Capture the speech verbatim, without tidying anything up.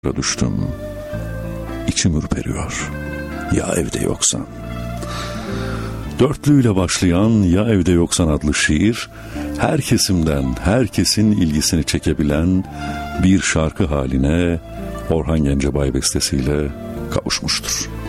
düştüm. İçim ürperiyor. Ya evde yoksan. Dörtlüyle başlayan Ya Evde Yoksan adlı şiir, her kesimden, herkesin ilgisini çekebilen bir şarkı haline Orhan Gencebay bestesiyle kavuşmuştur.